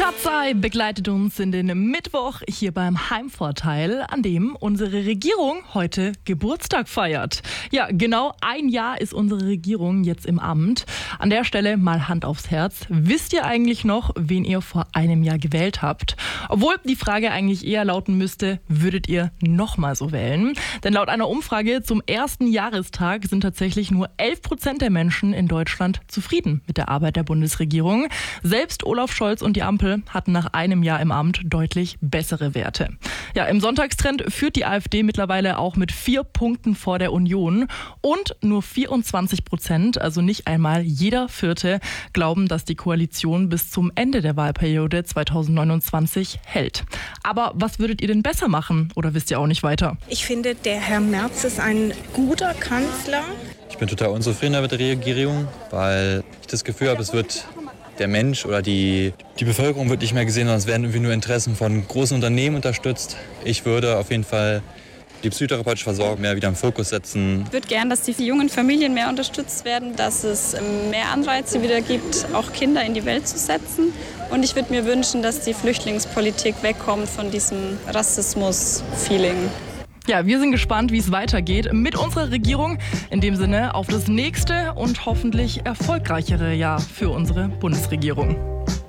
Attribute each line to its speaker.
Speaker 1: Katzei begleitet uns in den Mittwoch hier beim Heimvorteil, an dem unsere Regierung heute Geburtstag feiert. Ja, genau ein Jahr ist unsere Regierung jetzt im Amt. An der Stelle mal Hand aufs Herz. Wisst ihr eigentlich noch, wen ihr vor einem Jahr gewählt habt? Obwohl die Frage eigentlich eher lauten müsste, würdet ihr nochmal so wählen? Denn laut einer Umfrage zum ersten Jahrestag sind tatsächlich nur 11% der Menschen in Deutschland zufrieden mit der Arbeit der Bundesregierung. Selbst Olaf Scholz und die Ampel hatten nach einem Jahr im Amt deutlich bessere Werte. Ja, im Sonntagstrend führt die AfD mittlerweile auch mit 4 Punkten vor der Union und nur 24%, also nicht einmal jeder Vierte, glauben, dass die Koalition bis zum Ende der Wahlperiode 2029 hält. Aber was würdet ihr denn besser machen oder wisst ihr auch nicht weiter?
Speaker 2: Ich finde, der Herr Merz ist ein guter Kanzler.
Speaker 3: Ich bin total unzufrieden mit der Regierung, weil ich das Gefühl habe, es wird der Mensch oder die Bevölkerung wird nicht mehr gesehen, sondern es werden irgendwie nur Interessen von großen Unternehmen unterstützt. Ich würde auf jeden Fall die psychotherapeutische Versorgung mehr wieder im Fokus setzen.
Speaker 4: Ich würde gern, dass die jungen Familien mehr unterstützt werden, dass es mehr Anreize wieder gibt, auch Kinder in die Welt zu setzen. Und ich würde mir wünschen, dass die Flüchtlingspolitik wegkommt von diesem Rassismus-Feeling.
Speaker 1: Ja, wir sind gespannt, wie es weitergeht mit unserer Regierung. In dem Sinne auf das nächste und hoffentlich erfolgreichere Jahr für unsere Bundesregierung.